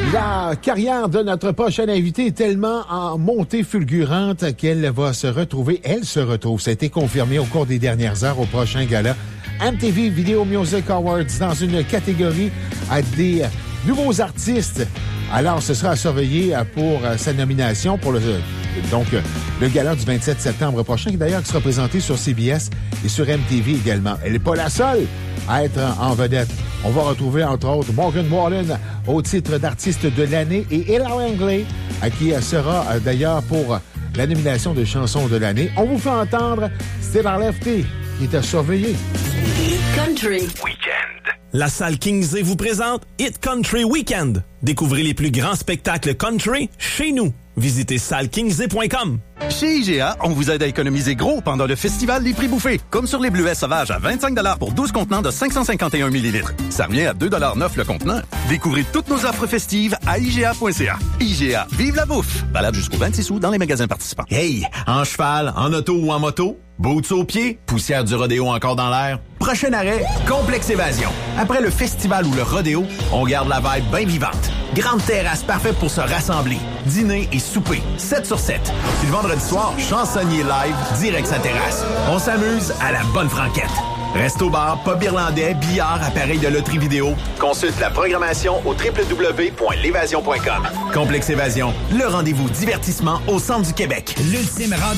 La carrière de notre prochaine invitée est tellement en montée fulgurante qu'elle va se retrouver, ça a été confirmé au cours des dernières heures au prochain gala MTV Video Music Awards dans une catégorie à des nouveaux artistes. Alors, ce sera à surveiller pour sa nomination pour le gala du 27 septembre prochain, qui d'ailleurs sera présenté sur CBS et sur MTV également. Elle n'est pas la seule à être en vedette. On va retrouver, entre autres, Morgan Wallen au titre d'artiste de l'année et Ella Langley, qui sera d'ailleurs pour la nomination de chanson de l'année. On vous fait entendre Still Our Lefty, qui est à surveiller. Country Weekend. La salle Kingsley vous présente Hit Country Weekend. Découvrez les plus grands spectacles country chez nous. Visitez sallekingsley.com. Chez IGA, on vous aide à économiser gros pendant le festival des prix bouffés. Comme sur les bleuets sauvages à 25 $ pour 12 contenants de 551 ml. Ça revient à 2,9 $ le contenant. Découvrez toutes nos offres festives à IGA.ca. IGA, vive la bouffe! Valable jusqu'au 26 août dans les magasins participants. Hey, en cheval, en auto ou en moto, boots aux pieds, poussière du rodéo encore dans l'air. Prochain arrêt, Complexe Évasion. Après le festival ou le rodéo, on garde la vibe bien vivante. Grande terrasse parfaite pour se rassembler. Dîner et souper, 7 sur 7. Puis le vendredi soir, chansonnier live, direct sa terrasse. On s'amuse à la bonne franquette. Resto-bar, pub irlandais, billard, appareil de loterie vidéo. Consulte la programmation au www.l'évasion.com. Complexe Évasion, le rendez-vous divertissement au centre du Québec. L'ultime rendez-vous